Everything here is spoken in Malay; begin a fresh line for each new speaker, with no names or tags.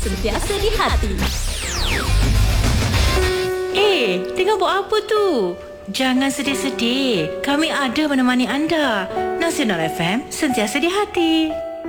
sentiasa di hati.
Tengah buat apa tu? Jangan sedih-sedih. Kami ada menemani anda. Nasional FM, sentiasa di hati.